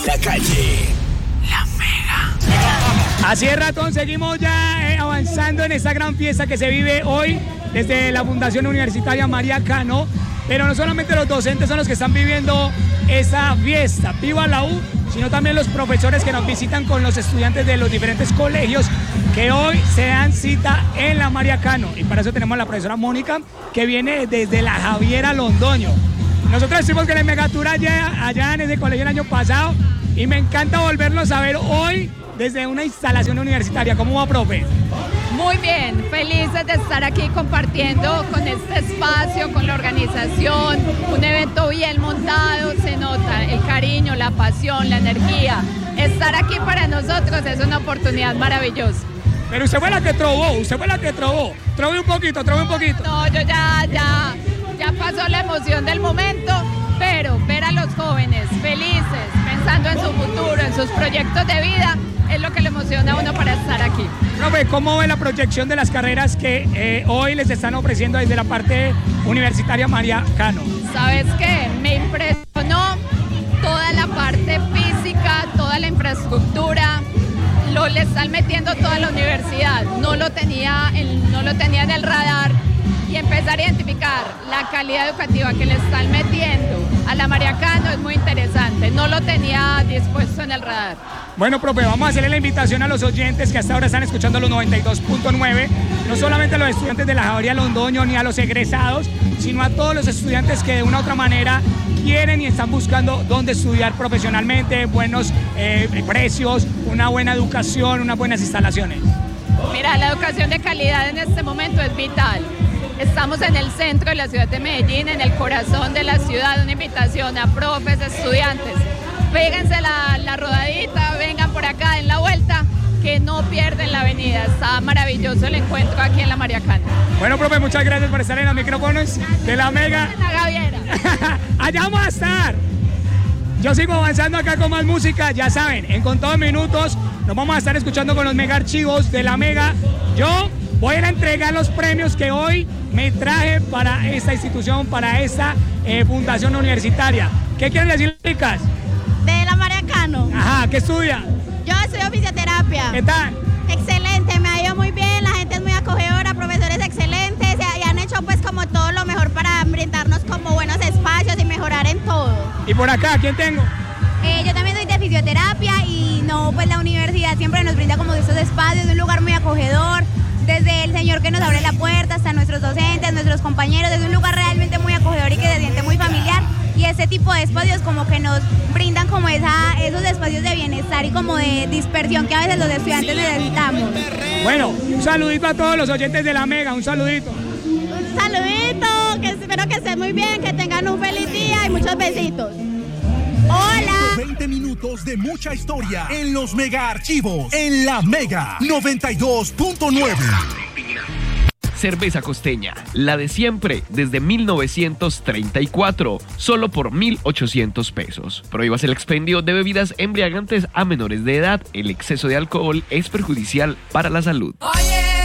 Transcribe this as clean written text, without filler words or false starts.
La calle. La Mega. Así es, ratón, seguimos ya avanzando en esta gran fiesta que se vive hoy desde la Fundación Universitaria María Cano. Pero no solamente los docentes son los que están viviendo esta fiesta, Viva la U, sino también los profesores que nos visitan con los estudiantes de los diferentes colegios que hoy se dan cita en la María Cano. Y para eso tenemos a la profesora Mónica, que viene desde la Javiera Londoño. Nosotros estuvimos con la Megatura allá en ese colegio el año pasado y me encanta volverlos a ver hoy desde una instalación universitaria. ¿Cómo va, profe? Muy bien, felices de estar aquí compartiendo con este espacio, con la organización, un evento bien montado, se nota el cariño, la pasión, la energía. Estar aquí para nosotros es una oportunidad maravillosa. Pero usted fue la que trovó. Trove un poquito. No, yo ya pasó la emoción del momento, pero ver a los jóvenes felices, pensando en su futuro, en sus proyectos de vida, es lo que le emociona a uno para estar aquí. Profe, ¿cómo ve la proyección de las carreras que hoy les están ofreciendo desde la parte universitaria María Cano? ¿Sabes qué? Me impresionó toda la parte física, toda la infraestructura, le están metiendo toda la universidad, no lo tenía en el radar, y empezar a identificar la calidad educativa que le están metiendo a la María Cano es muy interesante, no lo tenía dispuesto en el radar. Bueno, profe, vamos a hacerle la invitación a los oyentes que hasta ahora están escuchando los 92.9, no solamente a los estudiantes de la Javiera Londoño ni a los egresados, sino a todos los estudiantes que de una u otra manera quieren y están buscando dónde estudiar profesionalmente, buenos precios, una buena educación, unas buenas instalaciones. Mira, la educación de calidad en este momento es vital. Estamos en el centro de la ciudad de Medellín, en el corazón de la ciudad, una invitación a profes, estudiantes. Péguense la rodadita, vengan por acá, den la vuelta, que no pierden la avenida. Está maravilloso el encuentro aquí en la María Cano. Bueno, profe, muchas gracias por estar en los micrófonos de la Mega. En la Javiera. Allá vamos a estar. Yo sigo avanzando acá con más música, ya saben, en contados minutos nos vamos a estar escuchando con los mega archivos de la Mega. Yo voy a ir a entregar los premios que hoy me traje para esta institución, para esta fundación universitaria. ¿Qué quieren decir, chicas? De la María Cano. Ajá, ¿qué estudia? Yo estudio fisioterapia. ¿Qué tal? Excelente, me ha ido muy bien, la gente es muy acogedora, profesores excelentes y han hecho pues como todo lo mejor para brindarnos como buenos espacios y mejorar en todo. Y por acá, ¿quién tengo? Yo también soy de fisioterapia y no, pues la universidad siempre nos brinda como estos espacios, un lugar muy acogedor, desde el señor que nos abre la puerta hasta nuestros docentes, nuestros compañeros, es un lugar realmente muy acogedor y que se siente muy familiar. Y este tipo de espacios como que nos brindan como esos espacios de bienestar y como de dispersión que a veces los estudiantes necesitamos. Bueno, un saludito a todos los oyentes de la Mega, un saludito. Un saludito, que espero que estén muy bien, que tengan un feliz día y muchos besitos. Hola. 20 minutos de mucha historia en los Mega Archivos, en la Mega 92.9. Cerveza Costeña, la de siempre, desde 1934, solo por 1.800 pesos. Prohíbas el expendio de bebidas embriagantes a menores de edad. El exceso de alcohol es perjudicial para la salud.